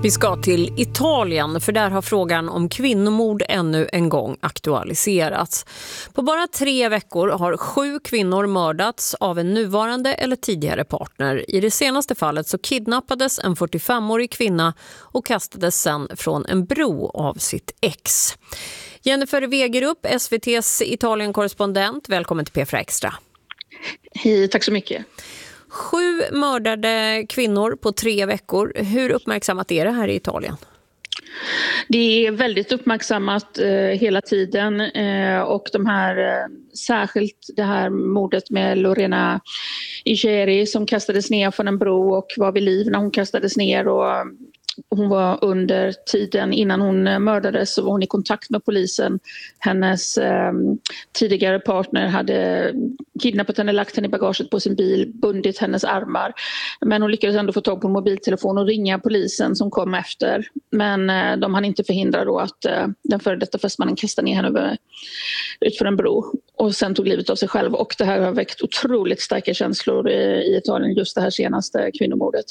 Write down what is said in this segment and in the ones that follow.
Vi ska till Italien, för där har frågan om kvinnomord ännu en gång aktualiserats. På bara 3 veckor har 7 kvinnor mördats av en nuvarande eller tidigare partner. I det senaste fallet så kidnappades en 45-årig kvinna och kastades sen från en bro av sitt ex. Jennifer Wegerup, SVT:s Italien-korrespondent. Välkommen till P4 Extra. Hej, tack så mycket. 7 mördade kvinnor på 3 veckor. Hur uppmärksammat är det här i Italien? Det är väldigt uppmärksammat hela tiden och särskilt det här mordet med Lorena Igeri som kastades ner från en bro och var vid liv när hon kastades ner, och hon var under tiden innan hon mördades, så var hon i kontakt med polisen. Hennes tidigare partner hade kidnappat henne, lagt henne i bagaget på sin bil, bundit hennes armar. Men hon lyckades ändå få tag på en mobiltelefon och ringa polisen som kom efter. Men de hann inte förhindra då att den före detta fästmannen kastade ner henne utför en bro och sen tog livet av sig själv. Och det här har väckt otroligt starka känslor i Italien, just det här senaste kvinnomordet.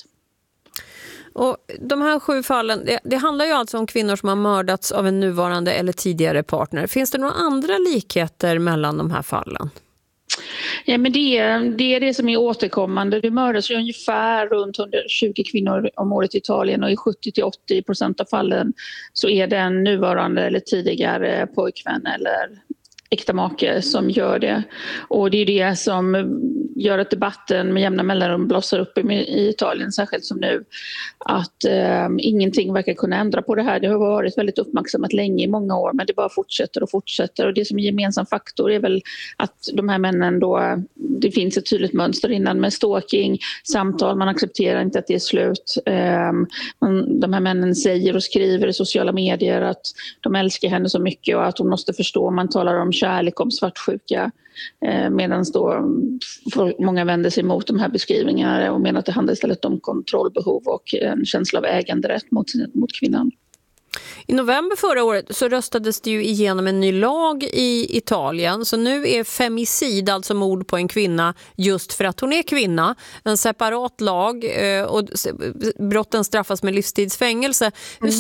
Och de här 7 fallen, det handlar ju alltså om kvinnor som har mördats av en nuvarande eller tidigare partner. Finns det några andra likheter mellan de här fallen? Ja, men det är det som är återkommande. Det mördas ju ungefär runt 120 kvinnor om året i Italien, och i 70-80% av fallen så är det en nuvarande eller tidigare pojkvän eller äkta make som gör det. Och det är det som gör att debatten med jämna mellanrum blossar upp i Italien, särskilt som nu, att ingenting verkar kunna ändra på det här. Det har varit väldigt uppmärksammat länge, i många år, men det bara fortsätter och fortsätter. Och det som är gemensam faktor är väl att de här männen då, det finns ett tydligt mönster innan med stalking, samtal, man accepterar inte att det är slut. De här männen säger och skriver i sociala medier att de älskar henne så mycket och att hon måste förstå. Man talar om kärlek, om svartsjuka, medan då många vänder sig emot de här beskrivningarna och menar att det handlar istället om kontrollbehov och en känsla av äganderätt mot kvinnan. I november förra året så röstades det ju igenom en ny lag i Italien, så nu är femicid, alltså mord på en kvinna just för att hon är kvinna, en separat lag, och brotten straffas med livstidsfängelse.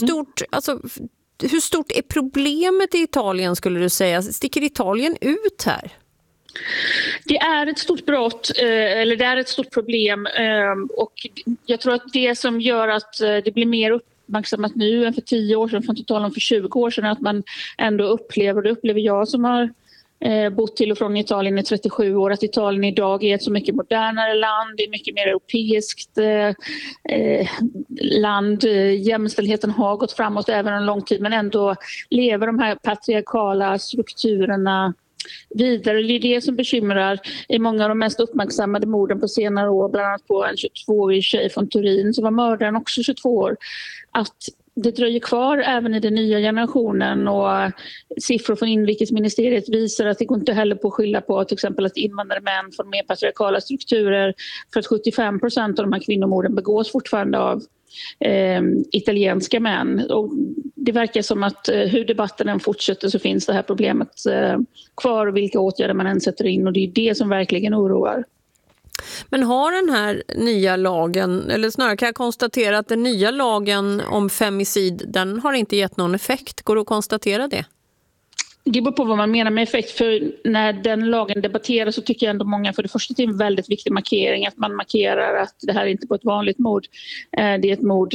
Hur stort är problemet i Italien, skulle du säga? Sticker Italien ut här? Det är ett stort brott, eller det är ett stort problem, och jag tror att det som gör att det blir mer uppmärksammat nu än för 10 år sedan, för att inte tala om för 20 år sedan, att man ändå upplever, det upplever jag som har bott till och från Italien i 37 år, att Italien idag är ett så mycket modernare land, det är mycket mer europeiskt land. Jämställdheten har gått framåt även en lång tid, men ändå lever de här patriarkala strukturerna vidare. Det är det som bekymrar. I många av de mest uppmärksammade morden på senare år, bland annat på en 22-årig tjej från Turin som var mördaren också 22 år, att det dröjer kvar även i den nya generationen, och siffror från inrikesministeriet visar att det går inte heller på att skylla på till exempel att invandrare män från mer patriarkala strukturer, för att 75% av de här kvinnomorden begås fortfarande av italienska män. Och det verkar som att hur debatten än fortsätter så finns det här problemet kvar, och vilka åtgärder man än sätter in, och det är det som verkligen oroar. Men har den här nya lagen, eller snarare kan jag konstatera att den nya lagen om femicid, den har inte gett någon effekt? Går det att konstatera det? Det beror på vad man menar med effekt, för när den lagen debatteras så tycker jag ändå många, för det första, det är en väldigt viktig markering, att man markerar att det här är inte på ett vanligt mord. Det är ett mord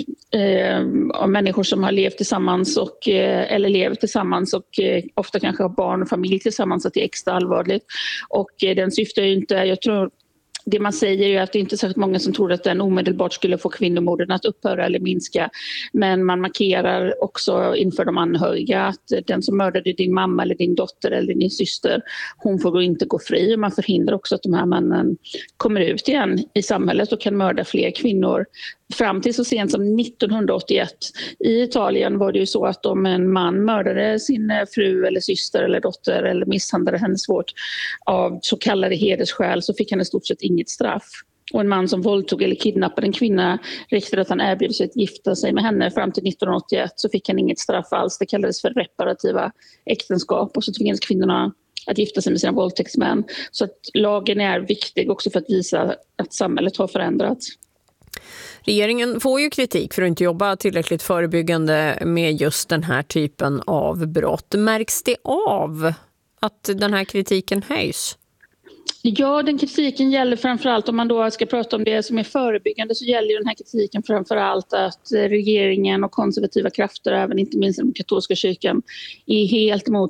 av människor som har levt tillsammans eller lever tillsammans och ofta kanske har barn och familj tillsammans, att det är extra allvarligt. Och den syftar ju inte, jag tror, det man säger är att det inte är särskilt många som tror att den omedelbart skulle få kvinnomorden att upphöra eller minska. Men man markerar också inför de anhöriga att den som mördade din mamma eller din dotter eller din syster, hon får inte gå fri. Och man förhindrar också att de här männen kommer ut igen i samhället och kan mörda fler kvinnor. Fram till så sent som 1981 i Italien var det ju så att om en man mördade sin fru eller syster eller dotter eller misshandlade henne svårt av så kallade hedersskäl, så fick han i stort sett inget straff. Och en man som våldtog eller kidnappade en kvinna räckte att han erbjöd sig att gifta sig med henne fram till 1981, så fick han inget straff alls. Det kallades för reparativa äktenskap, och så tvingades kvinnorna att gifta sig med sina våldtäktsmän. Så att lagen är viktig också för att visa att samhället har förändrats. Regeringen får ju kritik för att inte jobba tillräckligt förebyggande med just den här typen av brott. Märks det av att den här kritiken höjs? Ja, den kritiken gäller framförallt, om man då ska prata om det som är förebyggande, så gäller den här kritiken framförallt att regeringen och konservativa krafter, även inte minst den katolska kyrkan, är helt emot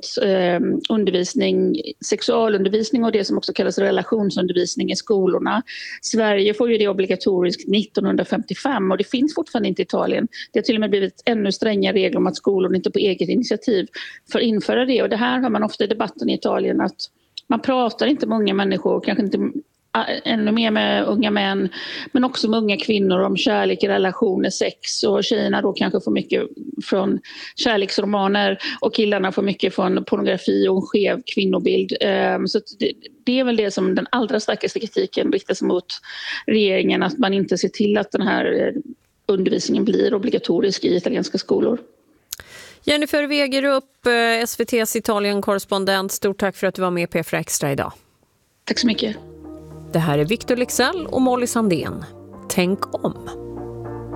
sexualundervisning och det som också kallas relationsundervisning i skolorna. Sverige får ju det obligatoriskt 1955 och det finns fortfarande inte i Italien. Det har till och med blivit ännu strängare regler om att skolor inte på eget initiativ får införa det, och det här hör man ofta i debatten i Italien, att man pratar inte med unga människor, kanske inte ännu mer med unga män, men också med unga kvinnor om kärlek, relationer, sex, och tjejerna då kanske får mycket från kärleksromaner och killarna får mycket från pornografi och en skev kvinnobild. Så det är väl det som den allra starkaste kritiken riktas mot regeringen, att man inte ser till att den här undervisningen blir obligatorisk i italienska skolor. Jennifer Wegerup, SVT:s Italien-korrespondent. Stort tack för att du var med på P4 Extra idag. Tack så mycket. Det här är Victor Lexell och Molly Sandén. Tänk om.